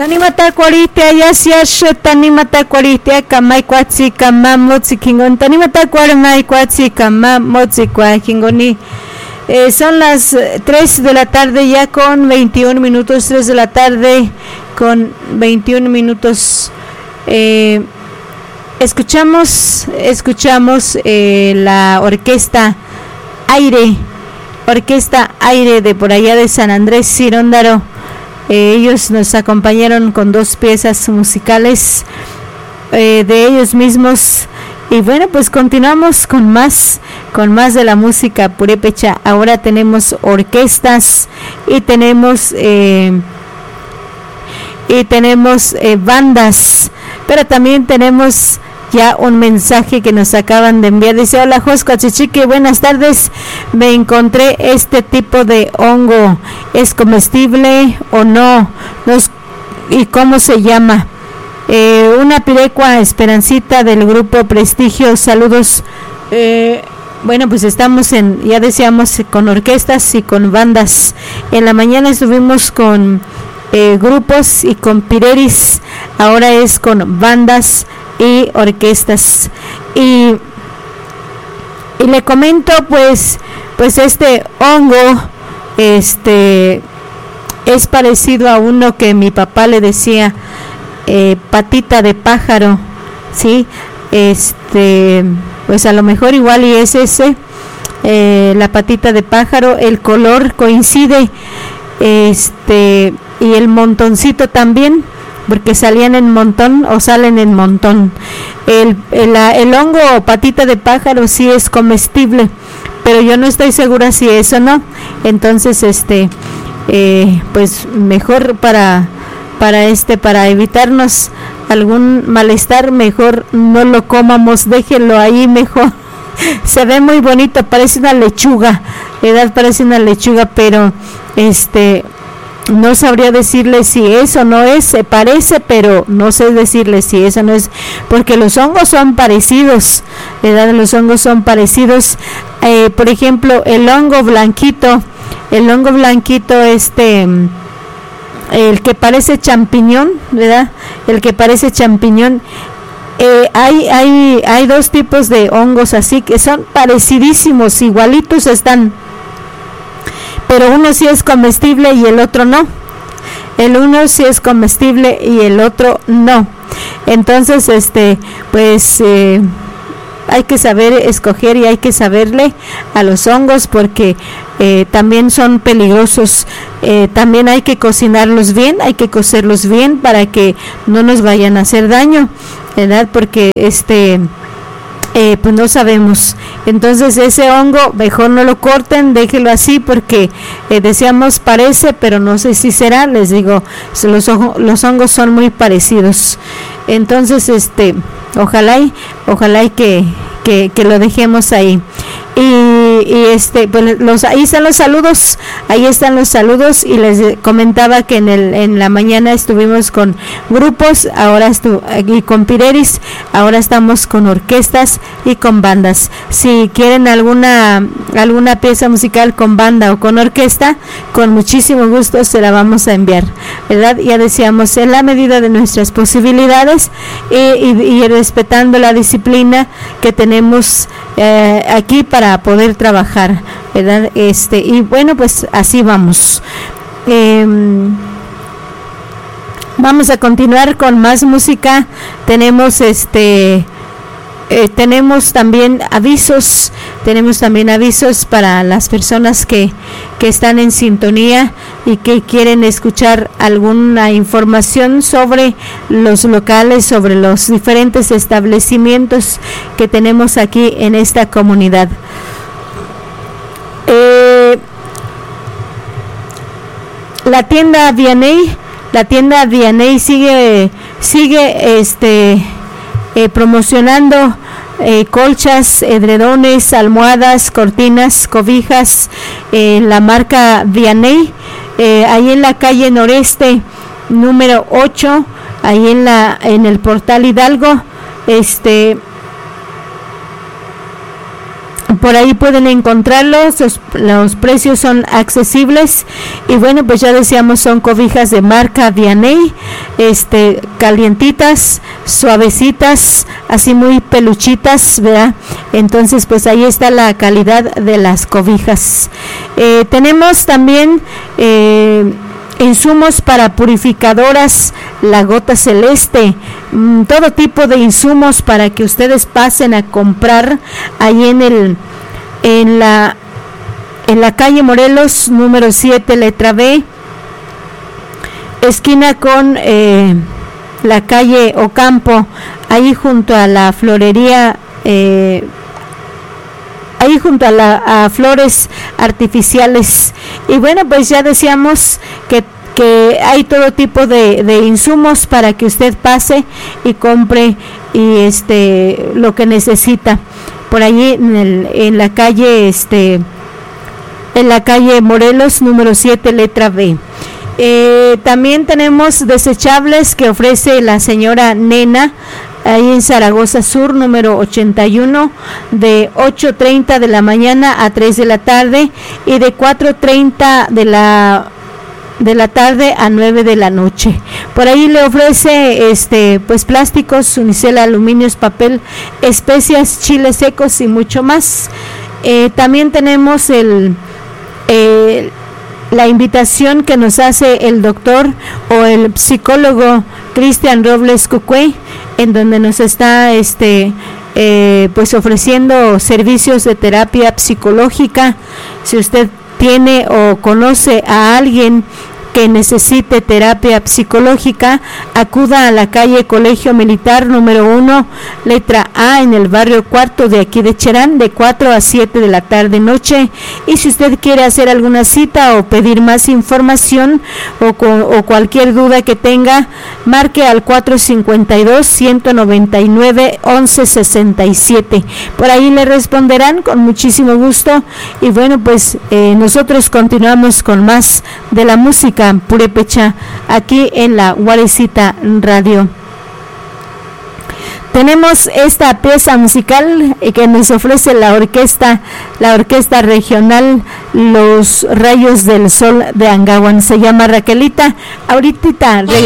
Tanimata cuaritia yasiash tanimata cuaritia kamai cuatzi kama motzi kingon tanimata cuarmai cuatzi kama motzi kingoni. Son las 3 de la tarde ya con 21 minutos, 3 de la tarde con 21 minutos. Escuchamos la orquesta Aire de por allá de San Andrés Ciróndaro. Ellos nos acompañaron con 2 piezas musicales de ellos mismos. Y bueno, pues continuamos con más de la música purépecha. Ahora tenemos orquestas y tenemos bandas, pero también tenemos ya un mensaje que nos acaban de enviar. Dice: hola Josco Chichique, buenas tardes, me encontré este tipo de hongo, ¿es comestible o no? ¿Y cómo se llama? Una pirecua Esperancita del grupo Prestigio, saludos. Bueno, pues estamos ya decíamos, con orquestas y con bandas. En la mañana estuvimos con grupos y con pireris, ahora es con bandas y orquestas. Y le comento pues este hongo es parecido a uno que mi papá le decía patita de pájaro, ¿sí? Pues a lo mejor igual y es ese, la patita de pájaro, el color coincide, y el montoncito también, porque salían en montón o salen en montón. El hongo o patita de pájaro sí es comestible, pero yo no estoy segura si es o no. Entonces pues mejor para evitarnos algún malestar, mejor no lo comamos, déjenlo ahí mejor. Se ve muy bonito, parece una lechuga, parece una lechuga, pero no sabría decirle si es o no es, se parece, pero no sé decirle si eso no es, porque los hongos son parecidos, los hongos son parecidos. Por ejemplo, el hongo blanquito, el que parece champiñón, ¿verdad? El que parece champiñón. Hay 2 tipos de hongos así que son parecidísimos, igualitos están, pero uno sí es comestible y el otro no. El uno sí es comestible y el otro no. Entonces, pues hay que saber escoger y hay que saberle a los hongos, porque también son peligrosos. También hay que cocinarlos bien, hay que cocerlos bien para que no nos vayan a hacer daño, ¿verdad? Porque pues no sabemos. Entonces ese hongo mejor no lo corten, déjelo así, porque decíamos parece, pero no sé si será. Les digo, los hongos son muy parecidos. Entonces ojalá y que lo dejemos ahí. Pues ahí están los saludos, y les comentaba que en la mañana estuvimos con grupos, ahora y con pireris, ahora estamos con orquestas y con bandas. Si quieren alguna pieza musical con banda o con orquesta, con muchísimo gusto se la vamos a enviar, ¿verdad? Ya decíamos, en la medida de nuestras posibilidades y respetando la disciplina que tenemos aquí para poder trabajar, ¿verdad? Y bueno, pues así vamos. Vamos a continuar con más música. Tenemos también avisos para las personas que están en sintonía y que quieren escuchar alguna información sobre los locales, sobre los diferentes establecimientos que tenemos aquí en esta comunidad. La tienda Vianney sigue promocionando colchas, edredones, almohadas, cortinas, cobijas, la marca Vianney, ahí en la calle Noreste número 8, ahí en el Portal Hidalgo. por ahí pueden encontrarlos, los precios son accesibles y bueno, pues ya decíamos, son cobijas de marca Vianney, calientitas, suavecitas, así muy peluchitas, ¿verdad? Entonces pues ahí está la calidad de las cobijas. Tenemos también insumos para purificadoras, la gota celeste, todo tipo de insumos para que ustedes pasen a comprar ahí en la calle Morelos, número 7, letra B, esquina con la calle Ocampo, ahí junto a la florería, ahí junto a Flores Artificiales. Y bueno, pues ya decíamos que hay todo tipo de insumos para que usted pase y compre y lo que necesita por allí en la calle Morelos, número 7, letra B. También tenemos desechables que ofrece la señora Nena ahí en Zaragoza Sur, número 81, de 8:30 de la mañana a 3 de la tarde y de 4:30 de la tarde a 9 de la noche. Por ahí le ofrece pues plásticos, unicel, aluminios, papel, especias, chiles secos y mucho más. También tenemos la invitación que nos hace el doctor o el psicólogo Cristian Robles Cucué, en donde nos está pues ofreciendo servicios de terapia psicológica. Si usted tiene o conoce a alguien que necesite terapia psicológica, acuda a la calle Colegio Militar número 1, letra A, en el barrio Cuarto de aquí de Cherán, de 4 a 7 de la tarde noche. Y si usted quiere hacer alguna cita o pedir más información o cualquier duda que tenga, marque al 452-199-1167. Por ahí le responderán con muchísimo gusto. Y bueno, pues nosotros continuamos con más de la música purépecha aquí en la Guarecita Radio. Tenemos esta pieza musical que nos ofrece la orquesta regional Los Rayos del Sol de Angahuan. Se llama Raquelita. Ahorita